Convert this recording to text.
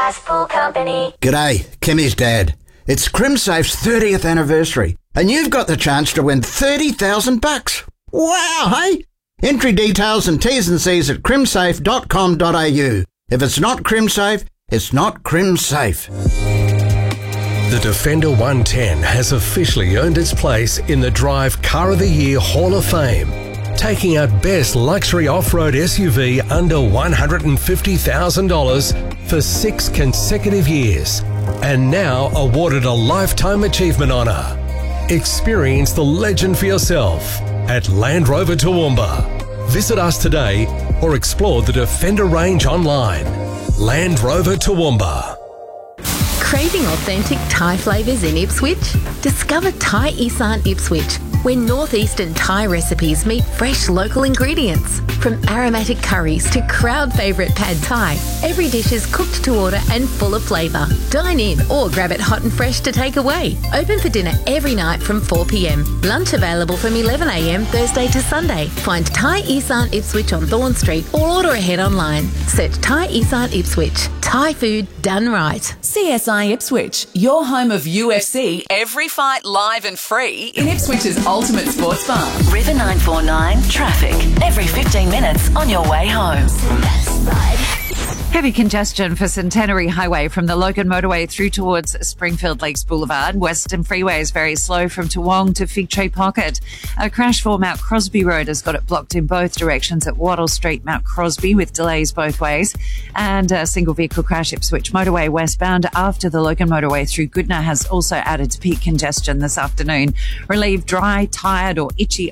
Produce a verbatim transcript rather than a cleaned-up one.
Glasspool Company. G'day, Kimmy's dad. It's CrimSafe's thirtieth anniversary, and you've got the chance to win thirty thousand bucks. Wow, hey? Entry details and T's and C's at crimsafe dot com dot a u. If it's not CrimSafe, it's not CrimSafe. The Defender one ten has officially earned its place in the Drive Car of the Year Hall of Fame, taking out Best Luxury Off-Road S U V under one hundred fifty thousand dollars for six consecutive years, and now awarded a Lifetime Achievement Honour. Experience the legend for yourself at Land Rover Toowoomba. Visit us today or explore the Defender range online. Land Rover Toowoomba. Craving authentic Thai flavours in Ipswich? Discover Thai Isan Ipswich, where northeastern Thai recipes meet fresh local ingredients. From aromatic curries to crowd favourite pad Thai, every dish is cooked to order and full of flavour. Dine in or grab it hot and fresh to take away. Open for dinner every night from four p m. Lunch available from eleven a m Thursday to Sunday. Find Thai Isan Ipswich on Thorn Street or order ahead online. Search Thai Isan Ipswich. Thai food done right. C S I Ipswich, your home of U F C, every fight live and free in Ipswich's ultimate sports bar. River nine four nine traffic every fifteen minutes on your way home. Heavy congestion for Centenary Highway from the Logan Motorway through towards Springfield Lakes Boulevard. Western Freeway is very slow from Toowong to Fig Tree Pocket. A crash for Mount Crosby Road has got it blocked in both directions at Wattle Street, Mount Crosby, with delays both ways. And a single vehicle crash Ipswich Motorway westbound after the Logan Motorway through Goodna has also added to peak congestion this afternoon. Relieve dry, tired or itchy